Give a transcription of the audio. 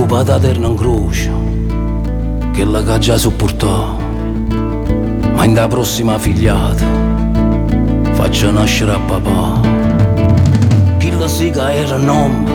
patate non croce, che la che già sopportò, ma in da prossima figliata faccio nascere a papà. Chi la siga era nome,